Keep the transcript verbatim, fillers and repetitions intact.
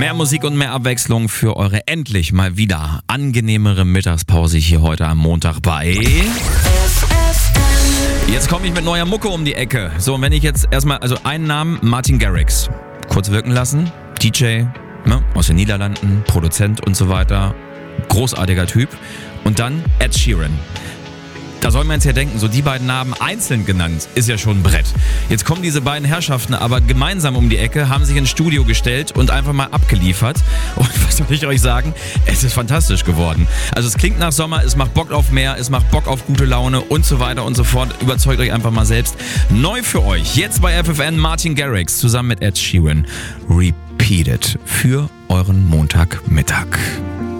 Mehr Musik und mehr Abwechslung für eure endlich mal wieder angenehmere Mittagspause hier heute am Montag bei... Jetzt komme ich mit neuer Mucke um die Ecke. So, und wenn ich jetzt erstmal, also einen Namen, Martin Garrix, kurz wirken lassen, D J, ne, aus den Niederlanden, Produzent und so weiter, großartiger Typ. Und dann Ed Sheeran. Da soll man jetzt ja denken, so die beiden Namen einzeln genannt, ist ja schon ein Brett. Jetzt kommen diese beiden Herrschaften aber gemeinsam um die Ecke, haben sich ins Studio gestellt und einfach mal abgeliefert. Und was soll ich euch sagen? Es ist fantastisch geworden. Also es klingt nach Sommer, es macht Bock auf mehr, es macht Bock auf gute Laune und so weiter und so fort. Überzeugt euch einfach mal selbst. Neu für euch, jetzt bei F F N Martin Garrix zusammen mit Ed Sheeran. Repeat It für euren Montagmittag.